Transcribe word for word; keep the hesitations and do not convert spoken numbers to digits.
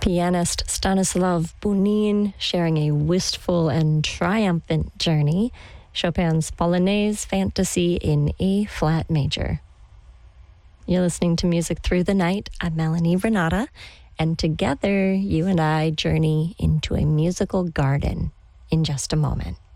Pianist Stanislav Bunin sharing a wistful and triumphant journey. Chopin's Polonaise Fantasy in A flat major. You're listening to Music Through the Night. I'm Melanie Renata, and together you and I journey into a musical garden in just a moment.